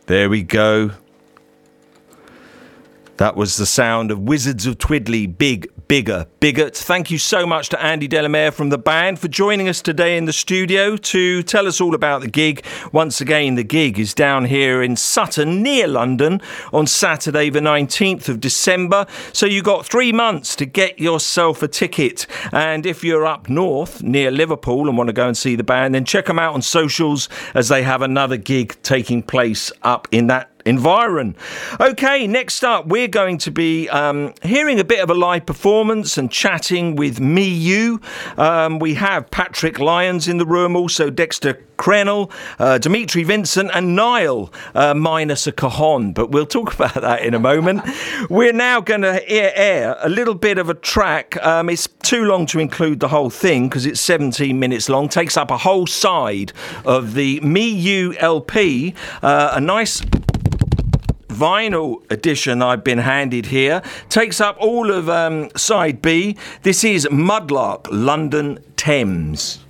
There we go. That was the sound of Wizards of Twiddly, Big, Bigger, Bigot. Thank you so much to Andy Delamere from the band for joining us today in the studio to tell us all about the gig. Once again, the gig is down here in Sutton, near London, on Saturday the 19th of December. So you've got 3 months to get yourself a ticket. And if you're up north, near Liverpool, and want to go and see the band, then check them out on socials as they have another gig taking place up in that environ. Okay, next up, we're going to be hearing a bit of a live performance and chatting with Me You. We have Patrick Lyons in the room, also Dexter Crenell, Dimitri Vincent and Niall, minus a cajon, but we'll talk about that in a moment. We're now going to air a little bit of a track. It's too long to include the whole thing because it's 17 minutes long, takes up a whole side of the Me You LP, a nice vinyl edition I've been handed here, takes up all of side B. This is Mudlark, London Thames.